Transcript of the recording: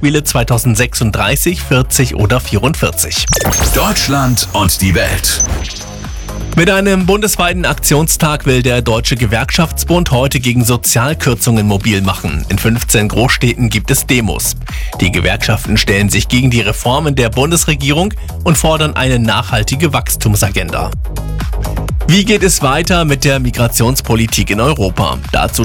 Klimaspiele 2036, 40 oder 44. Deutschland und die Welt. Mit einem bundesweiten Aktionstag will der Deutsche Gewerkschaftsbund heute gegen Sozialkürzungen mobil machen. In 15 Großstädten gibt es Demos. Die Gewerkschaften stellen sich gegen die Reformen der Bundesregierung und fordern eine nachhaltige Wachstumsagenda. Wie geht es weiter mit der Migrationspolitik in Europa? Dazu